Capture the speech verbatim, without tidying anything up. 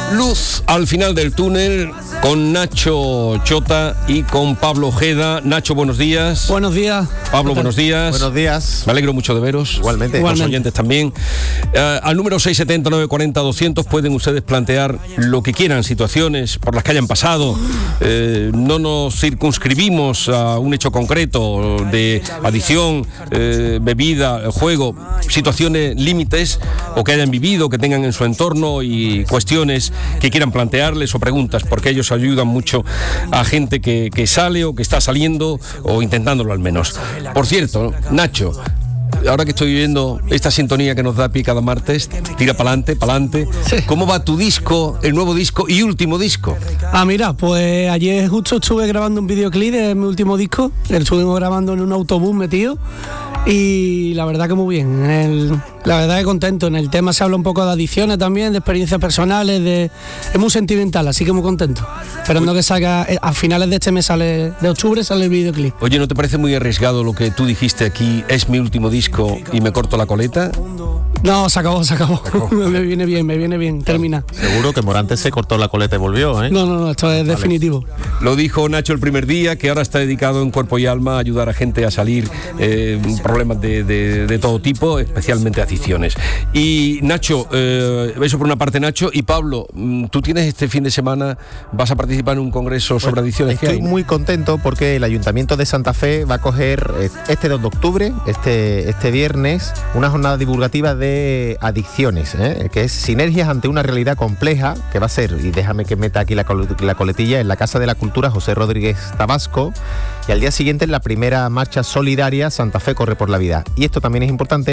Luz al final del túnel con Nacho Chota y con Pablo Ojeda. Nacho, buenos días. Buenos días. Pablo, buenos días. Buenos días. Me alegro mucho de veros. Igualmente. Los oyentes también. Uh, al número seis siete cero, nueve cuatro cero, doscientos pueden ustedes plantear lo que quieran, situaciones por las que hayan pasado. Eh, no nos circunscribimos a un hecho concreto de adicción, eh, bebida, juego, situaciones límites o que hayan vivido, que tengan en su entorno y cuestiones que quieran plantearles o preguntas, porque ellos ayudan mucho a gente que, que sale o que está saliendo o intentándolo al menos. Por cierto, Nacho, ahora que estoy viendo esta sintonía que nos da pie cada martes, tira pa'lante, pa'lante. Sí. ¿Cómo va tu disco, el nuevo disco y último disco? Ah, mira, pues ayer justo estuve grabando un videoclip de mi último disco. Lo estuvimos grabando en un autobús metido. Y la verdad que muy bien, el, la verdad que contento. En el tema se habla un poco de adicciones también, de experiencias personales, de, es muy sentimental, así que muy contento. Esperando que salga, a finales de este mes, sale, de octubre sale el videoclip. Oye, ¿no te parece muy arriesgado lo que tú dijiste aquí, es mi último disco y me corto la coleta? No, se acabó, se acabó. me viene bien, me viene bien, termina. Seguro que Morante se cortó la coleta y volvió, ¿eh? No, no, no, esto es vale. definitivo. Lo dijo Nacho el primer día, que ahora está dedicado en cuerpo y alma a ayudar a gente a salir eh, problemas de, de, de todo tipo, especialmente adicciones. Y Nacho, eh, eso por una parte, Nacho. Y Pablo, tú tienes este fin de semana, vas a participar en un congreso sobre pues, adicciones. Estoy ¿Qué hay? muy contento porque el Ayuntamiento de Santa Fe va a coger este dos de octubre, este, este viernes, una jornada divulgativa de adicciones, ¿eh? que es Sinergias ante una realidad compleja, que va a ser, y déjame que meta aquí la, col- la coletilla, en la Casa de la Cultura José Rodríguez Tabasco, y al día siguiente en la primera marcha solidaria Santa Fe corre por la vida. Y esto también es importante